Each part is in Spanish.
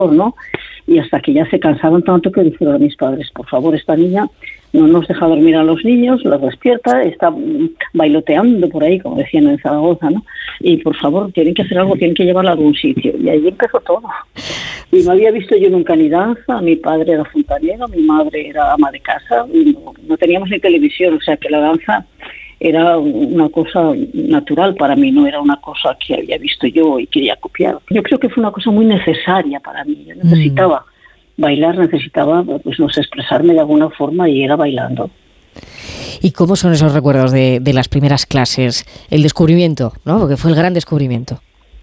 ¿no? Y hasta que ya se cansaron tanto que dijeron a mis padres, por favor, esta niña no nos deja dormir a los niños, los despierta, está bailoteando por ahí, como decían en Zaragoza, ¿no? Y por favor, tienen que hacer algo, tienen que llevarla a algún sitio. Y ahí empezó todo. Y no había visto yo nunca ni danza, mi padre era fontanero, mi madre era ama de casa, y no teníamos ni televisión, o sea que la danza era una cosa natural para mí, no era una cosa que había visto yo y quería copiar. Yo creo que fue una cosa muy necesaria para mí. Yo necesitaba bailar, necesitaba, pues no sé, expresarme de alguna forma y era bailando. ¿Y cómo son esos recuerdos de las primeras clases? El descubrimiento, ¿no? Porque fue el gran descubrimiento.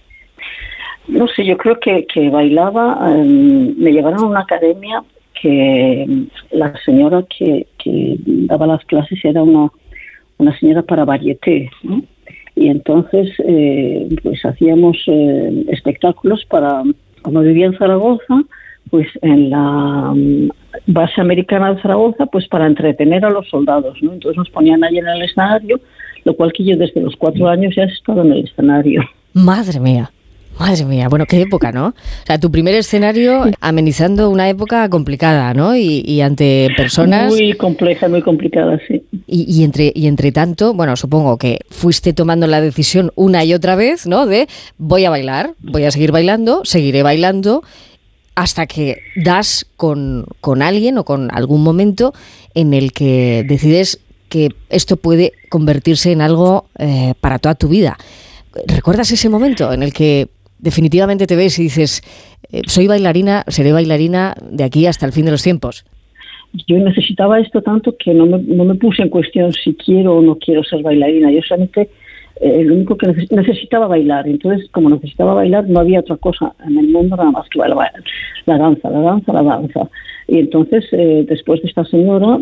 No sé, yo creo que bailaba, me llevaron a una academia que la señora que daba las clases era una señora para varieté, ¿no? Y entonces pues hacíamos espectáculos para, como vivía en Zaragoza, pues en la base americana de Zaragoza, pues para entretener a los soldados, ¿no? Entonces nos ponían allí en el escenario, lo cual que yo desde los 4 años ya he estado en el escenario. Madre mía, bueno, qué época, ¿no? O sea, tu primer escenario amenizando una época complicada, ¿no? Y ante personas... Muy compleja, muy complicada, sí. Y entre tanto, bueno, supongo que fuiste tomando la decisión una y otra vez, ¿no? De voy a bailar, voy a seguir bailando, seguiré bailando, hasta que das con alguien o con algún momento en el que decides que esto puede convertirse en algo para toda tu vida. ¿Recuerdas ese momento en el que definitivamente te ves y dices, soy bailarina, seré bailarina de aquí hasta el fin de los tiempos? Yo necesitaba esto tanto que no me puse en cuestión si quiero o no quiero ser bailarina. Yo solamente lo único que necesitaba bailar. Entonces, como necesitaba bailar, no había otra cosa en el mundo nada más que bailar. La danza. Y entonces, después de esta señora,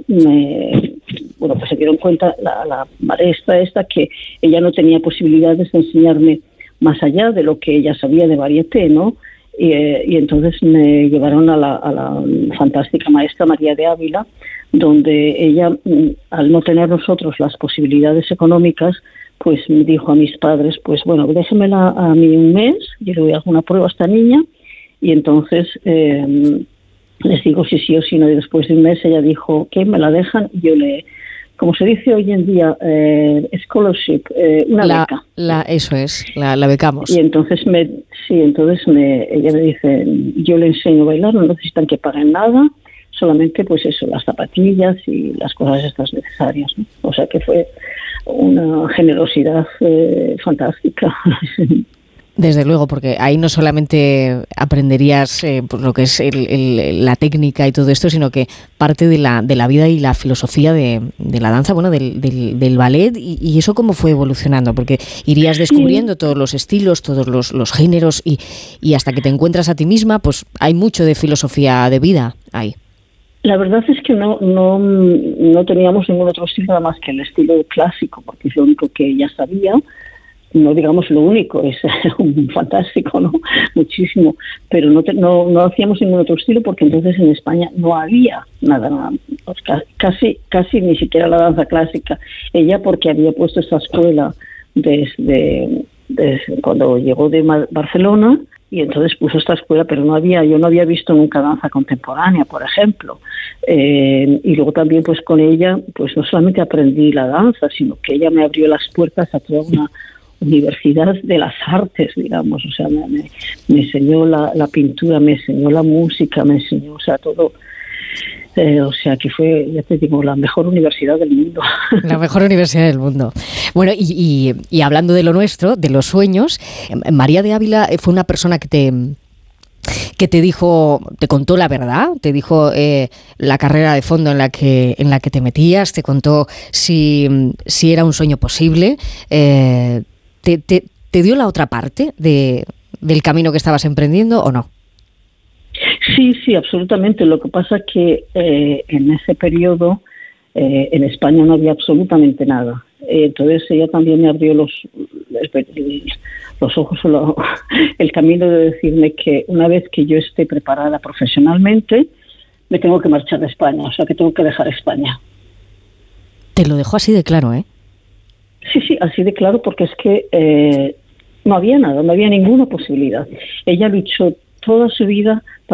pues se dieron cuenta la maestra esta que ella no tenía posibilidades de enseñarme más allá de lo que ella sabía de varieté, ¿no? Y entonces me llevaron a la fantástica maestra María de Ávila, donde ella, al no tener nosotros las posibilidades económicas, pues me dijo a mis padres, pues bueno, déjenmela a mí un mes, yo le voy a hacer una prueba a esta niña, y entonces les digo si sí o si no, y después de un mes ella dijo que me la dejan, y yo como se dice hoy en día, scholarship, una beca. Eso es, la becamos. Y entonces ella me dice, yo le enseño a bailar, no necesitan que paguen nada, solamente pues eso, las zapatillas y las cosas estas necesarias, ¿no? O sea que fue una generosidad fantástica. Desde luego, porque ahí no solamente aprenderías pues lo que es la técnica y todo esto, sino que parte de la vida y la filosofía de la danza, bueno, del ballet, y eso cómo fue evolucionando, porque irías descubriendo todos los estilos, todos los géneros, y hasta que te encuentras a ti misma, pues hay mucho de filosofía de vida ahí. La verdad es que no teníamos ningún otro estilo nada más que el estilo clásico, porque es lo único que ella sabía. No digamos lo único, es un fantástico, ¿no? Muchísimo, pero no hacíamos ningún otro estilo porque entonces en España no había nada, casi ni siquiera la danza clásica. Ella porque había puesto esta escuela desde cuando llegó de Barcelona, y entonces puso esta escuela, pero yo no había visto nunca danza contemporánea, por ejemplo. Y luego también pues con ella, pues no solamente aprendí la danza, sino que ella me abrió las puertas a toda una universidad de las artes, digamos. O sea, me enseñó la pintura, me enseñó la música, me enseñó, o sea, todo. O sea, que fue, ya te digo, la mejor universidad del mundo. La mejor universidad del mundo. Bueno, y hablando de lo nuestro, de los sueños, María de Ávila fue una persona que te dijo, te contó la verdad, te dijo la carrera de fondo en la que te metías, te contó si era un sueño posible, te dio la otra parte del camino que estabas emprendiendo, ¿o no? Sí, absolutamente. Lo que pasa es que en ese periodo en España no había absolutamente nada. Entonces ella también me abrió los ojos, el camino de decirme que una vez que yo esté preparada profesionalmente, me tengo que marchar de España, o sea que tengo que dejar España. Te lo dejó así de claro, ¿eh? Sí, así de claro, porque es que no había nada, no había ninguna posibilidad. Ella luchó toda su vida